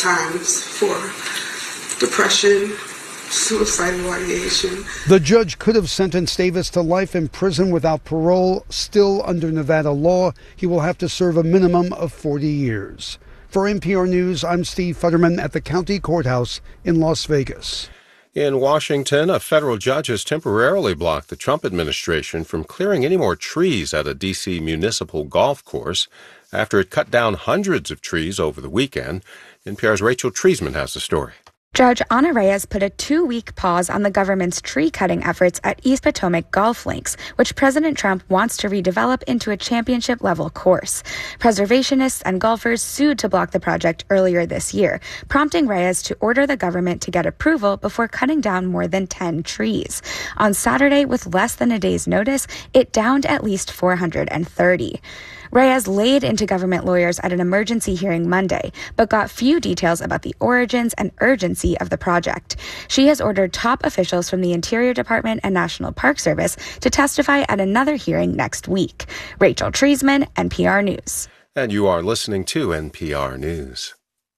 times for depression, suicidal ideation. The judge could have sentenced Davis to life in prison without parole. Still, under Nevada law, he will have to serve a minimum of 40 years. For NPR News, I'm Steve Futterman at the county courthouse in Las Vegas. In Washington, a federal judge has temporarily blocked the Trump administration from clearing any more trees at a D.C. municipal golf course after it cut down hundreds of trees over the weekend. NPR's Rachel Treisman has the story. Judge Ana Reyes put a 2-week pause on the government's tree-cutting efforts at East Potomac Golf Links, which President Trump wants to redevelop into a championship-level course. Preservationists and golfers sued to block the project earlier this year, prompting Reyes to order the government to get approval before cutting down more than 10 trees. On Saturday, with less than a day's notice, it downed at least 430. Reyes laid into government lawyers at an emergency hearing Monday, but got few details about the origins and urgency of the project. She has ordered top officials from the Interior Department and National Park Service to testify at another hearing next week. Rachel Treisman, NPR News. And you are listening to NPR News.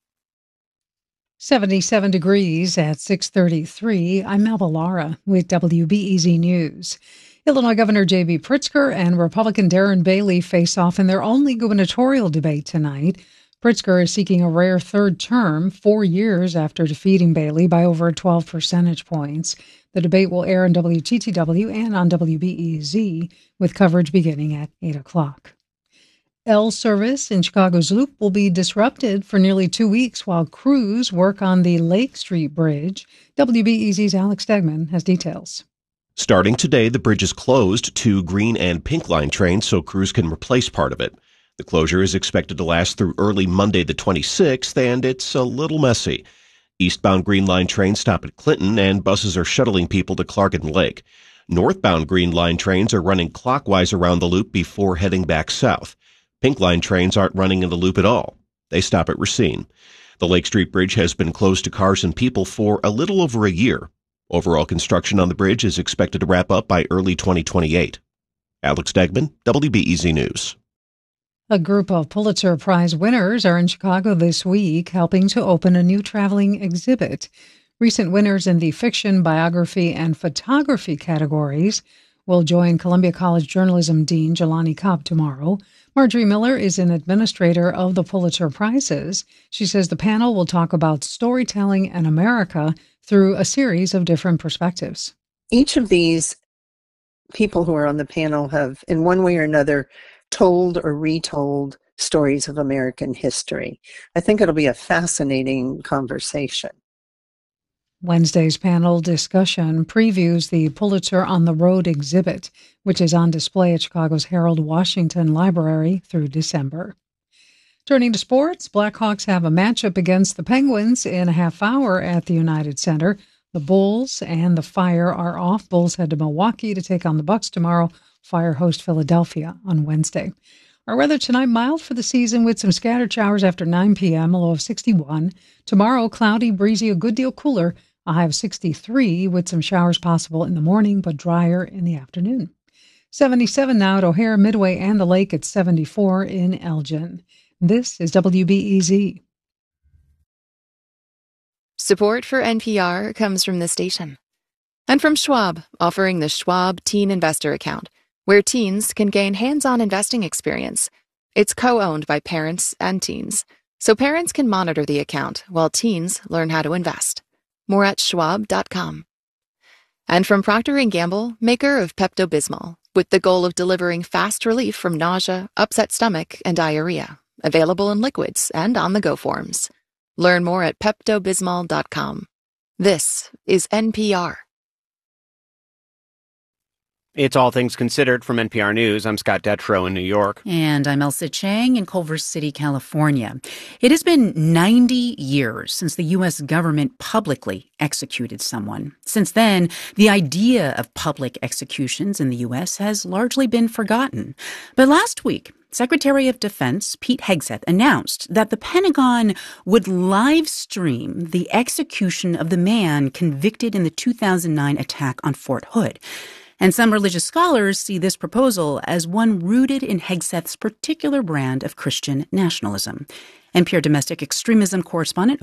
77 degrees at 6:33. I'm Melba Lara with WBEZ News. Illinois Governor J.B. Pritzker and Republican Darren Bailey face off in their only gubernatorial debate tonight. Pritzker is seeking a rare third term, 4 years after defeating Bailey by over 12 percentage points. The debate will air on WTTW and on WBEZ, with coverage beginning at 8 o'clock. L service in Chicago's Loop will be disrupted for nearly 2 weeks while crews work on the Lake Street Bridge. WBEZ's Alex Stegman has details. Starting today, the bridge is closed to Green and Pink Line trains so crews can replace part of it. The closure is expected to last through early Monday the 26th, and it's a little messy. Eastbound Green Line trains stop at Clinton, and buses are shuttling people to Clark and Lake. Northbound Green Line trains are running clockwise around the loop before heading back south. Pink Line trains aren't running in the loop at all. They stop at Racine. The Lake Street Bridge has been closed to cars and people for a little over a year. Overall construction on the bridge is expected to wrap up by early 2028. Alex Stegman, WBEZ News. A group of Pulitzer Prize winners are in Chicago this week, helping to open a new traveling exhibit. Recent winners in the fiction, biography, and photography categories will join Columbia College journalism dean Jelani Cobb tomorrow. Marjorie Miller is an administrator of the Pulitzer Prizes. She says the panel will talk about storytelling and America through a series of different perspectives. Each of these people who are on the panel have, in one way or another, told or retold stories of American history. I think it'll be a fascinating conversation. Wednesday's panel discussion previews the Pulitzer on the Road exhibit, which is on display at Chicago's Harold Washington Library through December. Turning to sports, Blackhawks have a matchup against the Penguins in a half hour at the United Center. The Bulls and the Fire are off. Bulls head to Milwaukee to take on the Bucks tomorrow. Fire host Philadelphia on Wednesday. Our weather tonight, mild for the season with some scattered showers after 9 p.m., a low of 61. Tomorrow, cloudy, breezy, a good deal cooler, a high of 63 with some showers possible in the morning, but drier in the afternoon. 77 now at O'Hare, Midway, and the Lake at 74 in Elgin. This is WBEZ. Support for NPR comes from this station. And from Schwab, offering the Schwab Teen Investor Account, where teens can gain hands-on investing experience. It's co-owned by parents and teens, so parents can monitor the account while teens learn how to invest. More at schwab.com. And from Procter & Gamble, maker of Pepto-Bismol, with the goal of delivering fast relief from nausea, upset stomach, and diarrhea. Available in liquids and on-the-go forms. Learn more at PeptoBismol.com. This is NPR. It's All Things Considered from NPR News. I'm Scott Detrow in New York. And I'm Elsa Chang in Culver City, California. It has been 90 years since the U.S. government publicly executed someone. Since then, the idea of public executions in the U.S. has largely been forgotten. But last week, Secretary of Defense Pete Hegseth announced that the Pentagon would live stream the execution of the man convicted in the 2009 attack on Fort Hood. And some religious scholars see this proposal as one rooted in Hegseth's particular brand of Christian nationalism. NPR domestic extremism correspondent